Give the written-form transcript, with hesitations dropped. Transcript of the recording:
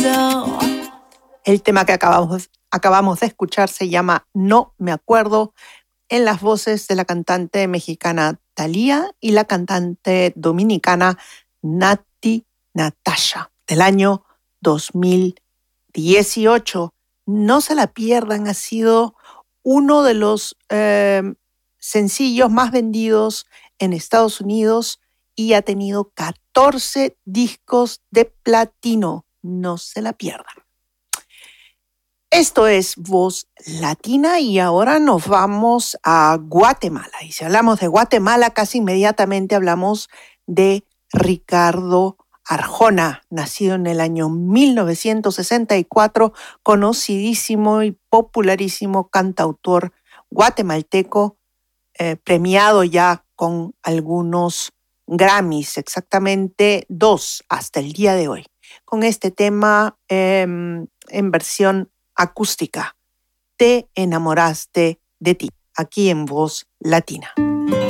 El tema que acabamos de escuchar se llama No me acuerdo, en las voces de la cantante mexicana Thalía y la cantante dominicana Natti Natasha, del año 2018. No se la pierdan, ha sido uno de los sencillos más vendidos en Estados Unidos y ha tenido 14 discos de platino. No se la pierdan. Esto es Voz Latina y ahora nos vamos a Guatemala. Y si hablamos de Guatemala, casi inmediatamente hablamos de Ricardo Arjona, nacido en el año 1964, conocidísimo y popularísimo cantautor guatemalteco, premiado ya con algunos Grammys, exactamente 2 hasta el día de hoy, con este tema en versión acústica, Te enamoraste de ti, aquí en Voz Latina.